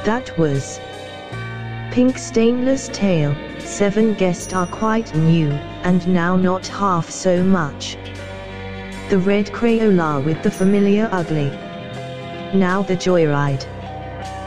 That was Pink Stainless Tail. 7 guests are quite new, and now not half so much. The red Crayola with the familiar ugly. Now the Joyride.